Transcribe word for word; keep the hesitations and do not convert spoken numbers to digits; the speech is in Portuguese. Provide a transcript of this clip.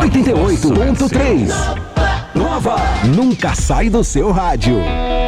oitenta e oito ponto três. Nova. Nunca sai do seu rádio.